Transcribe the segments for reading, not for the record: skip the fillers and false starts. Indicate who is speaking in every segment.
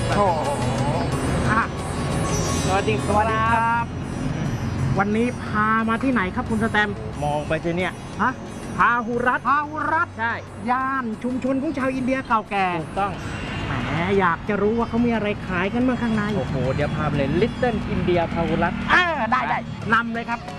Speaker 1: โอ้สวัสดีครับวันนี้พามาที่ไหนครับคุณสแตม
Speaker 2: มองไปทีเนี่ย
Speaker 1: ฮะพาหุรัตใช่ย่านชุมชนของชาวอินเดียเก่าแก่
Speaker 2: ถูกต้อง
Speaker 1: แหมอยากจะรู้ว่าเขามีอะไรขายกันเมื่อข้างใน
Speaker 2: โอ้โหเดี๋ยวพาไปเลย Little India พาหุรัต
Speaker 1: ได้นำเลยครับ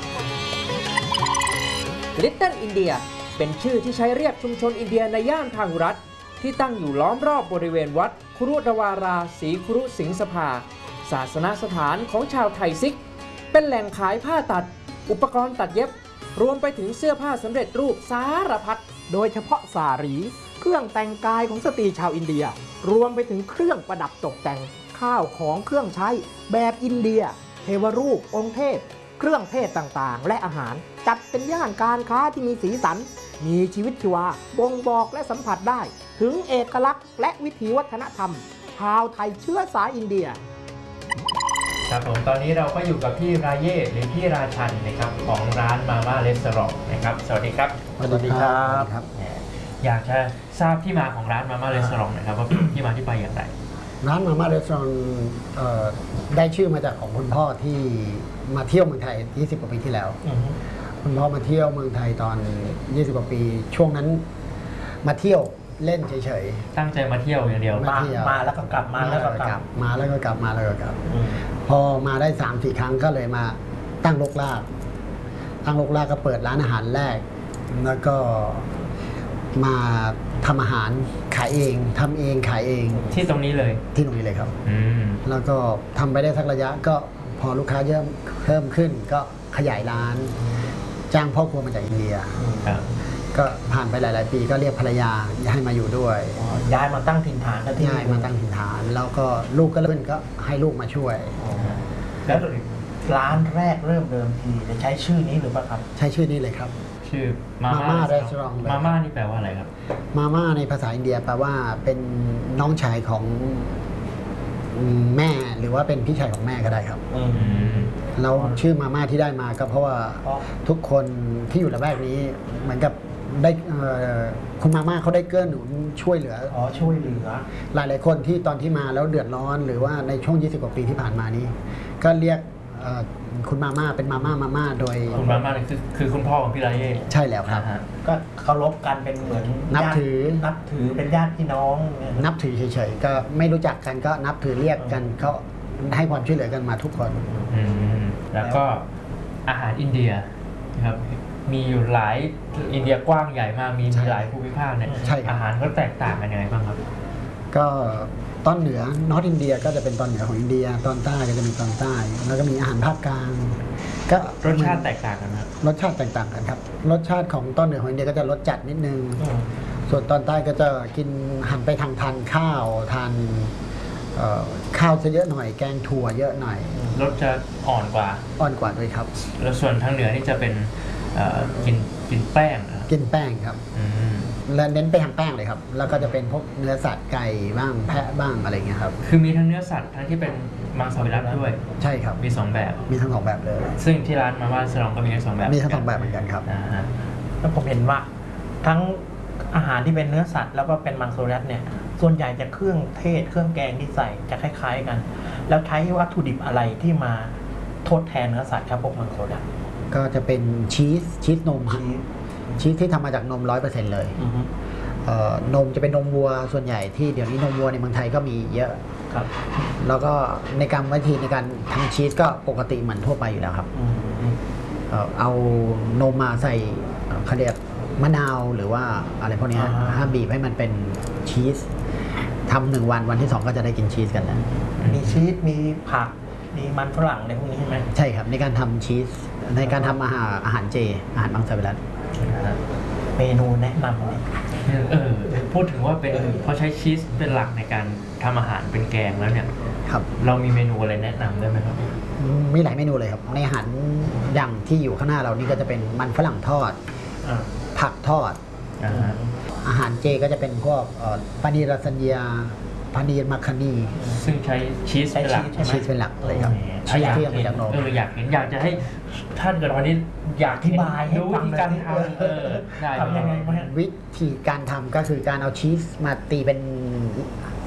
Speaker 3: Little India เป็นชื่อที่ใช้เรียกชุมชนอินเดียในย่านพาหุรัตที่ตั้งอยู่ล้อมรอบบริเวณวัดครุรวาราศรีครุสิงสภาศาสนสถานของชาวไทยซิกเป็นแหล่งขายผ้าตัดอุปกรณ์ตัดเย็บรวมไปถึงเสื้อผ้าสำเร็จรูปสารพัด
Speaker 1: โดยเฉพาะสารีเครื่องแต่งกายของสตรีชาวอินเดียรวมไปถึงเครื่องประดับตกแต่งข้าวของเครื่องใช้แบบอินเดียเทวรูปองค์เทพเครื่องเทศต่างๆและอาหารจัดเป็นย่านการค้าที่มีสีสันมีชีวิตชีวาบ่งบอกและสัมผัสได้ถึงเอกลักษณ์และวิถีวัฒนธรรมชาวไทยเชื้อสายอินเดีย
Speaker 2: ครับผมตอนนี้เราก็อยู่กับพี่ราเย่หรือพี่ราชันนะครับของร้านมาม่าเรสตอรองนะครับสวัสดีครับ
Speaker 1: สวัสดีครับ
Speaker 2: อยากจะทราบที่มาของร้านมาม่าเรสตอรองนะครับว่าที่มาที่ไปอย่างไร
Speaker 4: ร้านมาม่าเรสตอรองได้ชื่อมาจากของคุณพ่อที่มาเที่ยวเมืองไทย20กว่าปีที่แล้วคุณพ่อมาเที่ยวเมืองไทยตอน20กว่าปีช่วงนั้นมาเที่ยวเล่นเฉย
Speaker 2: ๆตั้งใจมาเที่ยวอย่างเดียว
Speaker 1: มาแล้วก็กลับมาแล้วก็กลับ
Speaker 4: มาแล้วก็กลับมาแล้วก็กลับพอมาได้ 3-4 ครั้งก็เลยมาตั้งรกรากก็เปิดร้านอาหารแรกแล้วก็มาทำอาหารขายเองทำเองขายเอง
Speaker 2: ที่ตรงนี้เลย
Speaker 4: ครับแล้วก็ทำไปได้สักระยะก็พอลูกค้าเพิ่มขึ้นก็ขยายร้านจ้างพ่อครัวมาจากอินเดียก็ผ่านไปหลายๆปีก็เรียกภรรยาให้มาอยู่ด้วย
Speaker 1: ย้ายมาตั้งถิ่นฐาน
Speaker 4: ย้ายมาตั้งถิ่นฐานแล้วก็ลูกก็เริ่มก็ให้ลูกมาช่วย
Speaker 1: แล้วร้านแรกเริ่มเดิมทีจะใช้ชื่อนี้หรือเปล่าครับ
Speaker 4: ใช้ชื่อนี้เลยครับ
Speaker 2: ชื่อมาม่าเรสตอรองมาม่านี่แปลว่าอะไรครับ
Speaker 4: มาม่าในภาษาอินเดียแปลว่าเป็นน้องชายของแม่หรือว่าเป็นพี่ชายของแม่ก็ได้ครับเราชื่อมาม่าที่ได้มาก็เพราะว่าทุกคนที่อยู่ละแวกนี้เหมือนกับได้คุณมาม่าเขาได้เกื้อหนุนช่วยเหลือหลายคนที่ตอนที่มาแล้วเดือดร้อนหรือว่าในช่วง20กว่าปีที่ผ่านมานี้ก็เรียกคุณมาม่าเป็นมาม่าโดย
Speaker 2: คุณมาม่าคือคุณพ่อของพี่ไรเย่
Speaker 4: ใช่แล้วครับ
Speaker 1: ก็เคารพกันเป็นเหมือน
Speaker 4: นับถือ
Speaker 1: เป็นญาติพี่น้อง
Speaker 4: นับถือเฉยๆก็ไม่รู้จักกันก็นับถือเรียกกันเขาให้ความช่วยเหลือกันมาทุกคน
Speaker 2: แล้วก็อาหารอินเดียนะครับมีอยู่หลายอินเดียกว้างใหญ่มากมีหลายภูมิภาคเนี่ยอาหารก็แตกต่างกันยังไงบ้างครับ
Speaker 4: ก็ตอนเหนือนอร์ทอินเดียก็จะเป็นตอนเหนือของอินเดียตอนใต้ก็จะมีตอนใต้แล้วก็มีอาหารภาคกลาง
Speaker 2: ก็รสชาติแตกต่างกันครับ
Speaker 4: รสชาติแตกต่างกันครับรสชาติของตอนเหนือของอินเดียก็จะรสจัดนิดนึงส่วนตอนใต้ก็จะกินหันไปทานข้าวทานข้าวจะเยอะหน่อยแกงถั่วเยอะหน่อย
Speaker 2: รสจะอ่อนกว่า
Speaker 4: ด้วยครับ
Speaker 2: แล้วส่วนทางเหนือนี่จะเป็นกินแป้ง
Speaker 4: ครับและเน้นไปทางแป้งเลยครับแล้วก็จะเป็นพวกเนื้อสัตว์ไก่บ้างแพะบ้างอะไรเงี้ยครับ
Speaker 2: คือมีทั้งเนื้อสัตว์ทั้งที่เป็นมังสวิรัติด้วย
Speaker 4: ใช่ครับ
Speaker 2: มี2แบบ
Speaker 4: เลย
Speaker 2: ซึ่งที่ร้านมาม่าเรสตอรองก็มีทั้ง2แบบ
Speaker 4: มีทั้ง2แบบเหมือนกันครับ
Speaker 1: แล้วผมเห็นว่าทั้งอาหารที่เป็นเนื้อสัตว์แล้วก็เป็นมังสวิรัติเนี่ยส่วนใหญ่จะเครื่องเทศเครื่องแกงที่ใส่จะคล้ายๆกันแล้วใช้วัตถุดิบอะไรที่มาทดแทนเนื้อสัตว์ครับพวกมังสวิรัติ
Speaker 4: ก็จะเป็นชีสนมชีสที่ทำมาจากนม 100% เลยนมจะเป็นนมวัวส่วนใหญ่ที่เดี๋ยวนี้นมวัวในเมืองไทยก็มีเยอะ
Speaker 1: ครับ
Speaker 4: แล้วก็ในการวิธีในการทำชีสก็ปกติเหมือนทั่วไปอยู่แล้วครับเอานมมาใส่เขาเรียกมะนาวหรือว่าอะไรพวกนี้ห้ามบีบให้มันเป็นชีสทำ1 วันที่2ก็จะได้กินชีสกันแล้ว
Speaker 1: มีชีสมีผักมีมันฝรั่งอะไรพวกนี้ใช่ไหม
Speaker 4: ใช่ครับในการทำชีสในการทำอาหารเจอาหารมังสวิรัติ
Speaker 1: เมนูแนะนำเนี่ย
Speaker 2: พูดถึงว่าเป็นเขาใช้ชีสเป็นหลักในการทำอาหารเป็นแกงแล้วเนี่ย
Speaker 4: ครับ
Speaker 2: เรามีเมนูอะไรแนะนำได้ไหมครับ
Speaker 4: มีหลายเมนูเลยครับในอาหารอย่างที่อยู่ข้างหน้าเรานี่ก็จะเป็นมันฝรั่งทอดผักทอดอาหารเจก็จะเป็นพวกปานีรัสเนียพานีมัคคานี
Speaker 2: ซึ่งใช้ชีสเป็นหลัก
Speaker 4: เป็นหลักเลยครับ
Speaker 2: ชีสที่มาจากนมอยากจะให้ท่านเกิดวันนี้อยากอธิบายดูวิธีการทำ
Speaker 4: ยังไงวิธีการทำก็คือการเอาชีสมาตีเป็น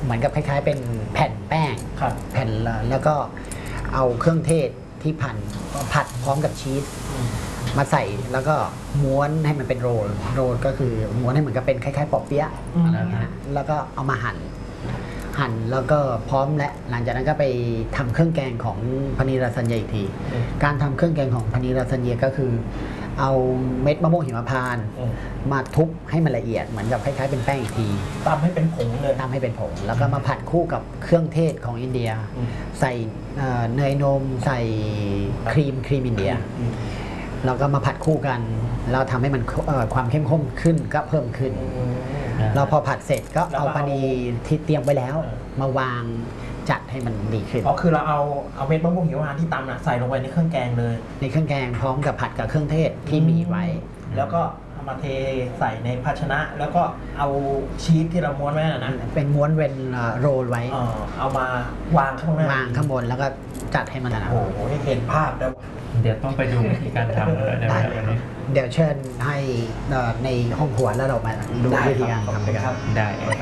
Speaker 4: เหมือนกับคล้ายๆเป็นแผ่นแป้ง
Speaker 1: ครับ
Speaker 4: แผ่นแล้วก็เอาเครื่องเทศที่ผัดพร้อมกับชีสมาใส่แล้วก็ม้วนให้มันเป็นโรลก็คือม้วนให้เหมือนกับเป็นคล้ายๆปอเปี๊ยะอะไรอย่างเงี้ยแล้วก็เอามาหั่นแล้วก็พร้อมและหลังจากนั้นก็ไปทำเครื่องแกงของพานีราซันเยอีกที การทำเครื่องแกงของพานีราซันเยก็คือ เอาเม็ดมะม่วงหิมพานต์มาทุบให้มันละเอียดเหมือนกับคล้ายๆเป็นแป้งอีกที
Speaker 1: ตำให้เป็นผงเลย
Speaker 4: ทำให้เป็นผงแล้วก็มาผัดคู่กับเครื่องเทศของอินเดีย ใส่เนยนมใส่ครีมอินเดียแล้วก็มาผัดคู่กันแล้วทำให้มันความเข้มข้นขึ้นก็เพิ่มขึ้นแล้วพอผัดเสร็จก็เอาปานีที่เตรียมไว้แล้วมาวางจัดให้มันดีขึ้น
Speaker 1: อ๋อคือเราเอาเม็ดมะม่วงหิมพานต์ที่ตำน่ะใส่ลงไปในเครื่องแกงเลย
Speaker 4: ในเครื่องแกงพร้อมกับผัดกับเครื่องเทศที่มีไว้
Speaker 1: แล้วก็เอามาเทใส่ในภาชนะแล้วก็เอาชีสที่เราม้วนไว้นะ
Speaker 4: เป็นม้วนเป็นโรลไว้
Speaker 1: เอามาวางข้างหน้าว
Speaker 4: างข้างบนแล้วก็จัดให้มัน
Speaker 1: โอ้โหเห็นภาพแล้ว
Speaker 2: เดี๋ยวต้องไปดูวิธีการทำเลย
Speaker 4: ได้เดี๋ยวเชิญให้ในห้องครัวแล้วเรามาดูวิธีการทำกัน
Speaker 2: ได้